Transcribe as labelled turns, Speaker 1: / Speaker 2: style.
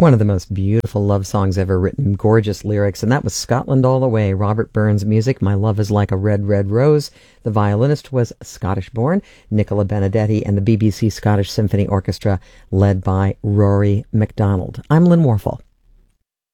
Speaker 1: One of the most beautiful love songs ever written, gorgeous lyrics, and that was Scotland All the Way, Robert Burns' music, My Love is Like a Red, Red Rose. The violinist was Scottish-born Nicola Benedetti, and the BBC Scottish Symphony Orchestra, led by Rory MacDonald. I'm Lynn Warfel.